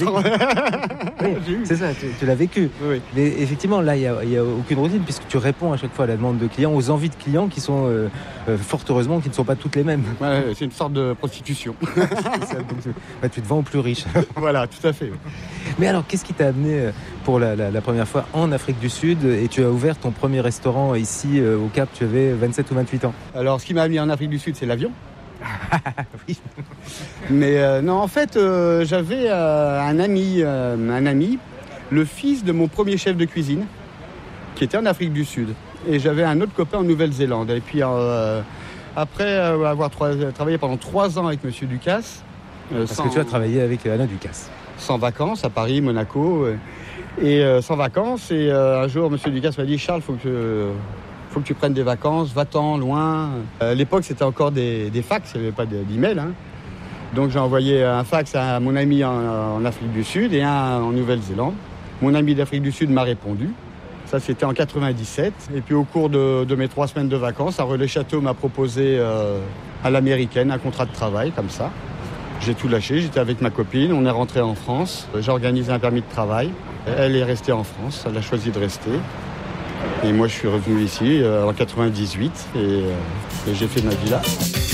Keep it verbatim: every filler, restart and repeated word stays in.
Oui, c'est ça, tu, tu l'as vécu. Oui. Mais effectivement, là, il n'y a, a aucune routine puisque tu réponds à chaque fois à la demande de clients, aux envies de clients qui sont, euh, euh, fort heureusement, qui ne sont pas toutes les mêmes. Ouais, c'est une sorte de prostitution. Ça, donc, bah, tu te vends aux plus riches. Voilà, tout à fait. Oui. Mais alors, qu'est-ce qui t'a amené pour la, la, la première fois en Afrique du Sud et tu as ouvert ton premier restaurant ici euh, au Cap, tu avais vingt-sept ou vingt-huit ans. Alors, ce qui m'a amené en Afrique du Sud, c'est l'avion. Oui. Mais euh, non, en fait, euh, j'avais euh, un ami, euh, un ami, le fils de mon premier chef de cuisine, qui était en Afrique du Sud. Et j'avais un autre copain en Nouvelle-Zélande. Et puis, euh, après euh, avoir trois, travaillé pendant trois ans avec Monsieur Ducasse... Euh, Parce sans, que tu as travaillé avec Alain Ducasse. Sans vacances, à Paris, Monaco. Euh, et euh, sans vacances. Et euh, un jour, Monsieur Ducasse m'a dit « Charles, il faut que... Euh, faut que tu prennes des vacances, va-t'en, loin. » À l'époque, c'était encore des, des fax, il n'y avait pas d'email. Hein. Donc j'ai envoyé un fax à mon ami en, en Afrique du Sud et un en Nouvelle-Zélande. Mon ami d'Afrique du Sud m'a répondu. Ça, c'était en quatre-vingt-dix-sept. Et puis au cours de, de mes trois semaines de vacances, un relais château m'a proposé euh, à l'américaine un contrat de travail, comme ça. J'ai tout lâché, j'étais avec ma copine, on est rentré en France. J'ai organisé un permis de travail. Elle est restée en France, elle a choisi de rester. Et moi, je suis revenu ici euh, en quatre-vingt-dix-huit et, euh, et j'ai fait ma vie là.